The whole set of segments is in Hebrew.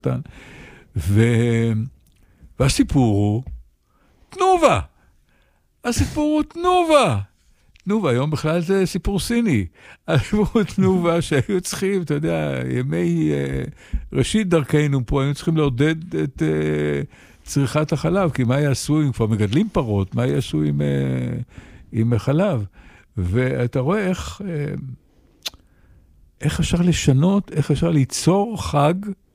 והסיפור הוא תנובה. הסיפור הוא תנובה. תנובה, היום בכלל זה סיפור סיני. הסיפור הוא תנובה שהיו צריכים, אתה יודע, ימי ראשית דרכנו פה, היו צריכים לעודד את צריכת החלב, כי מה יעשו אם כבר מגדלים פרות, מה יעשו עם חלב? ואתה רואה איך אפשר לשנות, איך אפשר ליצור חג,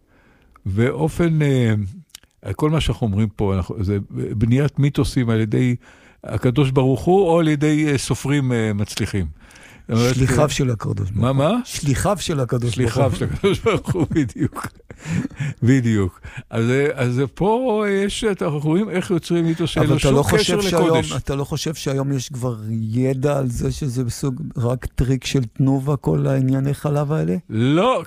ואופן, כל מה שאנחנו אומרים פה, זה בניית מיתוסים על ידי הקדוש ברוך הוא, או על ידי סופרים מצליחים. שליחיו של הקדוש ברוך הוא. מה? שליחיו של הקדוש ברוך הוא. שליחיו של הקדוש ברוך הוא, בדיוק. בדיוק. אז פה יש, אנחנו רואים איך יוצרים מיתוס שאין לו שום קשר לקודש. אתה לא חושב שהיום יש כבר ידע על זה שזה בסוג רק טריק של תנובה, כל הענייני חלב האלה? לא,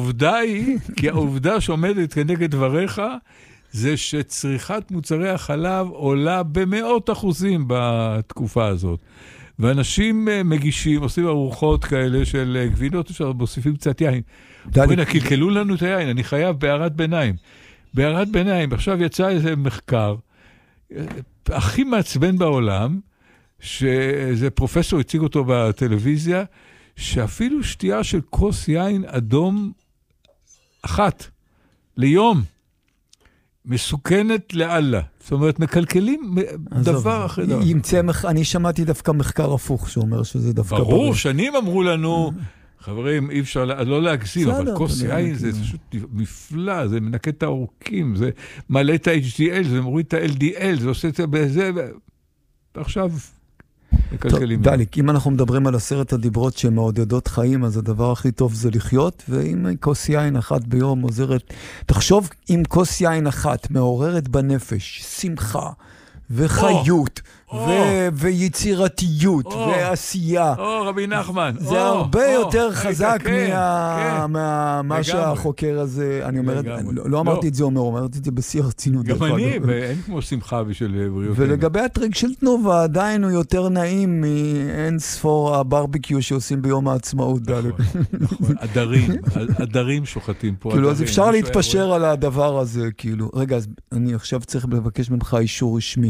כי העובדה שעומדת כנגד דבריך, זה שצריכת מוצרי החלב עולה ב100% בתקופה הזאת. ואנשים מגישים, עושים ארוחות כאלה של גבינות, מוסיפים קצת יין. בואי קלקלו לנו את היין, אני חייב בהערת ביניים. בהערת ביניים, עכשיו יצא איזה מחקר, הכי מעצבן בעולם, שזה פרופסור הציג אותו בטלוויזיה, שאפילו שתייה של כוס יין אדום אחת ליום, מסוכנת לאללה. זאת אומרת, מקלקלים דבר אחרי דבר. אני שמעתי דווקא מחקר הפוך, שאומר שזה דווקא... ברור, שנים אמרו לנו, חברים, אי אפשר לא להגזים, אבל כוס יין זה פשוט נפלא, זה מנקה את העורקים, זה מעלה את ה-HDL, זה מוריד את ה-LDL, זה עושה את זה בזה, ועכשיו מקלקלים. דליק, אם אנחנו מדברים על 10 הדיברות שהן מעודדות חיים, אז הדבר הכי טוב זה לחיות, ואם כוס יין אחת ביום עוזרת, תחשוב אם כוס יין אחת מעוררת בנפש, שמחה וחיות, ויצירתיות, ועשייה. רבי נחמן. זה הרבה יותר חזק מה שהחוקר הזה, אני אומר, לא אמרתי את זה אמרתי את זה בשיא הרצינות. גם אני, אין כמו שמחה בשביל בריאות. ולגבי הטריק של תנובה, עדיין הוא יותר נעים מאין ספור הברביקיו שעושים ביום העצמאות. נכון, הדרים שוחטים פה. כאילו, אז אפשר להתפשר על הדבר הזה, כאילו. רגע, אז אני עכשיו צריך לבקש ממך אישור רשמי.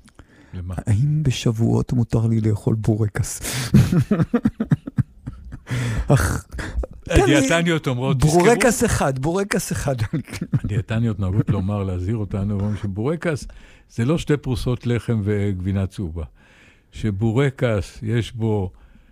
האם בשבועות מותר לי לאכול בורקס? הדיאטניות אומרות, בורקס אחד. הדיאטניות נהגות לומר, להזהיר אותנו, שבורקס זה לא 2 פרוסות לחם וגבינה צהובה. שבורקס יש בו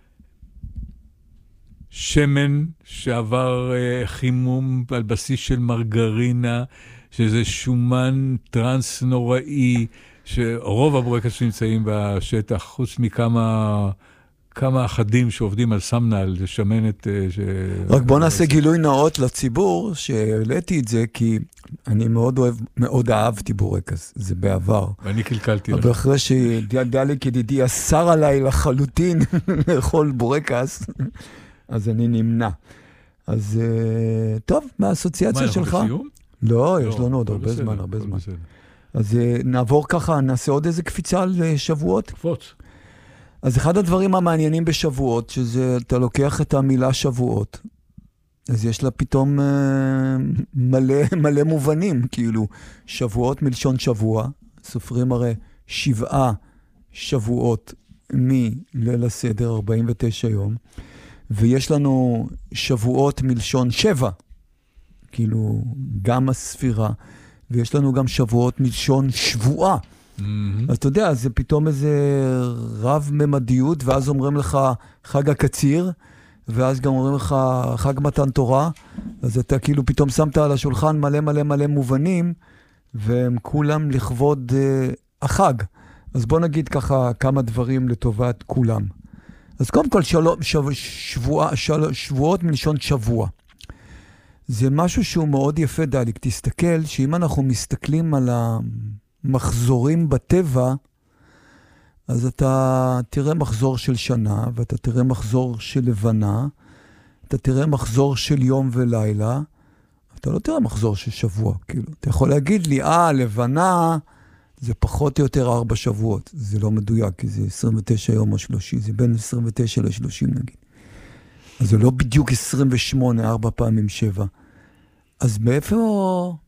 שמן שעבר חימום על בסיס של מרגרינה, שזה שומן טרנס נוראי, שרוב הבורקס נמצאים בשטח, חוץ מכמה אחדים שעובדים על סמנל, זה שמנת... רק בוא נעשה גילוי נאות לציבור, שהעליתי את זה, כי אני מאוד אהבתי בורקס, זה בעבר. ואני קלקלתי לך. אבל אחרי שדליק ידידי אסר עליי לחלוטין לאכול בורקס, אז אני נמנע. אז טוב, מהאסוציאציה שלך. מה, אנחנו בסיום? לא, יש לנו עוד הרבה זמן. אז נעבור ככה, נעשה עוד איזה קפיצה על שבועות. קפוץ. אז אחד הדברים המעניינים בשבועות, שזה, אתה לוקח את המילה שבועות, אז יש לה פתאום מלא מובנים, כאילו, שבועות מלשון שבוע, סופרים הרי 7 שבועות מליל הסדר, 49 יום, ויש לנו שבועות מלשון 7, כאילו, גם הספירה, ויש לנו גם שבועות מלשון שבועה. אז אתה יודע, זה פתאום איזה רב-ממדיות, ואז אומרים לך חג הקציר, ואז גם אומרים לך חג מתן תורה, אז אתה כאילו פתאום שמת על השולחן מלא מובנים, והם כולם לכבוד החג. אז בוא נגיד ככה כמה דברים לטובת כולם. אז קודם כל שבועות מלשון שבוע. זה משהו שהוא מאוד יפה, דליק. תסתכל שאם אנחנו מסתכלים על המחזורים בטבע, אז אתה תראה מחזור של שנה, ואתה תראה מחזור של לבנה, אתה תראה מחזור של יום ולילה, אתה לא תראה מחזור של שבוע. כאילו, אתה יכול להגיד לי, לבנה זה פחות או יותר 4 שבועות. זה לא מדויק, כי זה 29 יום או 30, זה בין 29 ל-30 נגיד. אז זה לא בדיוק 28, 4 פעמים 7. אז מאיפה